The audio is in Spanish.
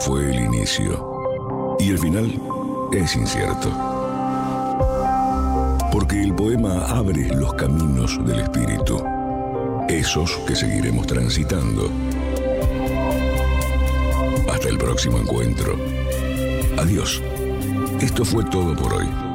fue el inicio y el final es incierto. Porque el poema abre los caminos del espíritu, esos que seguiremos transitando. Hasta el próximo encuentro. Adiós. Esto fue todo por hoy.